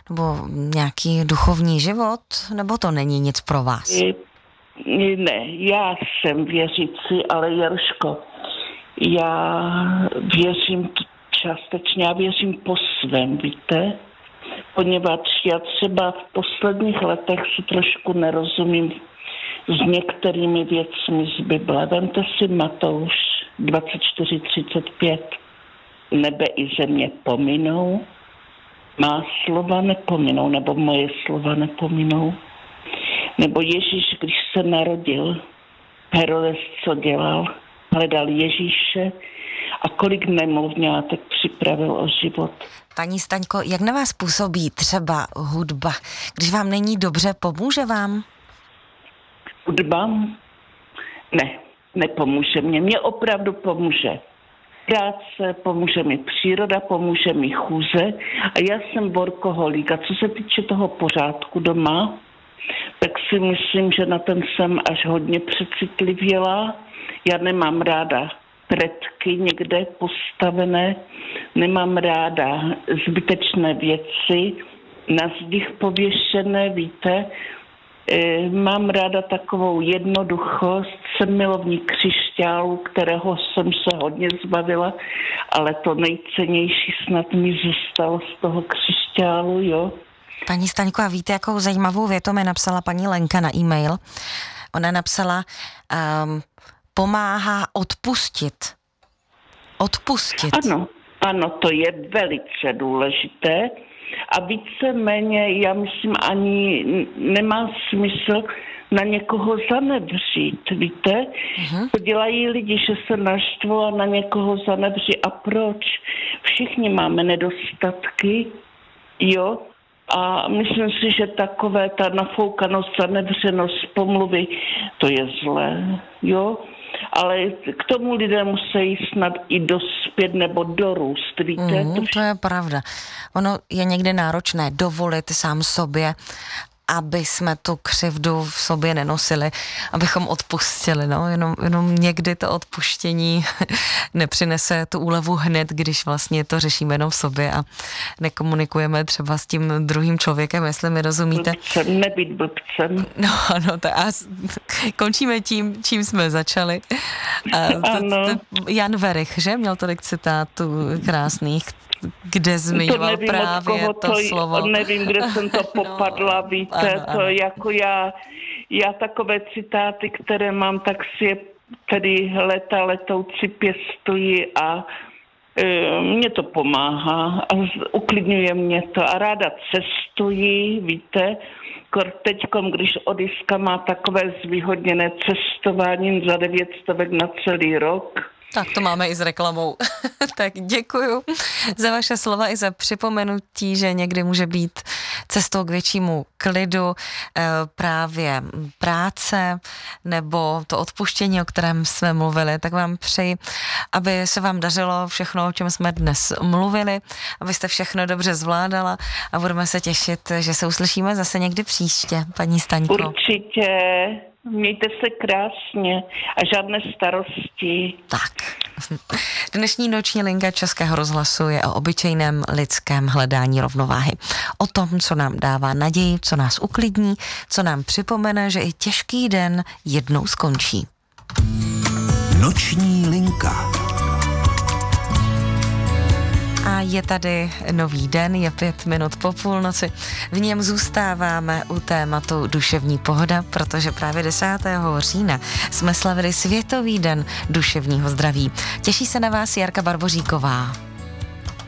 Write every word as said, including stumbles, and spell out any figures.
nebo nějaký duchovní život, nebo to není nic pro vás? Ne, já jsem věřící, ale Jaruško, já věřím částečně, já věřím po svém, víte? Poněvadž já třeba v posledních letech si trošku nerozumím s některými věcmi z Bible. Vemte si Matouš dvacet čtyři třicet pět. Nebe i země pominou, má slova nepominou, nebo moje slova nepominou. Nebo Ježíš, když se narodil, Herodes co dělal? Hledal Ježíše a kolik nemluvňátek připravil o život. Paní Staňko, jak na vás působí třeba hudba? Když vám není dobře, pomůže vám? Hudba? Ne, nepomůže mě. Mě opravdu pomůže práce, pomůže mi příroda, pomůže mi chůze a já jsem workoholik. A co se týče toho pořádku doma, tak si myslím, že na ten jsem až hodně přecitlivěla. Já nemám ráda tretky někde postavené, nemám ráda zbytečné věci, na zdích pověšené, víte. E, mám ráda takovou jednoduchost, jsem milovník křišťálu, kterého jsem se hodně zbavila, ale to nejcennější snad mi zůstalo z toho křišťálu, jo. Paní Staňko, a víte, jakou zajímavou větu mi napsala paní Lenka na e-mail? Ona napsala, um, pomáhá odpustit. Odpustit. Ano, ano, to je velice důležité a víceméně, já myslím, ani nemá smysl na někoho zanevřít, víte? Uh-huh. To dělají lidi, že se naštvou a na někoho zanevří. A proč? Všichni máme nedostatky, jo? A myslím si, že takové ta nafoukanost, zanevřenost, pomluvy, to je zlé, jo? Ale k tomu lidé musí snad i dospět nebo dorůst, víte? Mm, to, vš- to je pravda. Ono je někdy náročné dovolit sám sobě, aby jsme tu křivdu v sobě nenosili, abychom odpustili, no, jenom, jenom někdy to odpuštění nepřinese tu úlevu hned, když vlastně to řešíme jenom v sobě a nekomunikujeme třeba s tím druhým člověkem, jestli mi rozumíte. Blbcem, nebýt blbcem. No ano, tak a končíme tím, čím jsme začali. A ano. To, to, Jan Werich, že? Měl tolik citátů krásných, kde zmiňoval to nevím, právě to, to slovo. Nevím, kde jsem to popadla, no, víte, ano, to ano. Jako já, já takové citáty, které mám, tak si je tedy leta letouci pěstuji a e, mě to pomáhá a uklidňuje mě to a ráda cestuji, víte, teďkom, když Odyska má takové zvýhodněné cestování za devět stovek na celý rok. Tak to máme i s reklamou. Tak děkuju za vaše slova i za připomenutí, že někdy může být cestou k většímu klidu právě práce nebo to odpuštění, o kterém jsme mluvili. Tak vám přeji, aby se vám dařilo všechno, o čem jsme dnes mluvili, abyste všechno dobře zvládala a budeme se těšit, že se uslyšíme zase někdy příště, paní Staňko. Určitě. Mějte se krásně a žádné starosti. Tak. Dnešní noční linka Českého rozhlasu je o obyčejném lidském hledání rovnováhy. O tom, co nám dává naději, co nás uklidní, co nám připomene, že i těžký den jednou skončí. Noční linka. A je tady nový den, je pět minut po půlnoci. V něm zůstáváme u tématu duševní pohoda, protože právě desátého října jsme slavili Světový den duševního zdraví. Těší se na vás Jarka Barboříková.